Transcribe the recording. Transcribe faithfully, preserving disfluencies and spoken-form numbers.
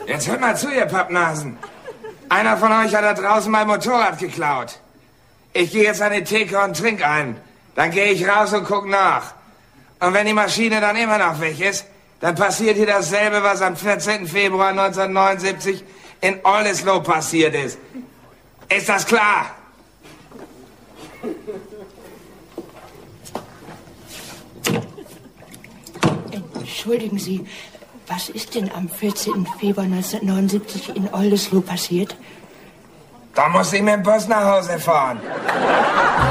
Jetzt hört mal zu, ihr Pappnasen. Einer von euch hat da draußen mein Motorrad geklaut. Ich gehe jetzt an die Theke und trink einen. Dann gehe ich raus und guck nach. Und wenn die Maschine dann immer noch weg ist, dann passiert hier dasselbe, was am vierzehnten Februar neunzehnhundertneunundsiebzig in Oldesloe passiert ist. Ist das klar? Entschuldigen Sie, was ist denn am vierzehnten Februar neunzehnhundertneunundsiebzig in Oldesloe passiert? Da muss ich mit dem Bus nach Hause fahren.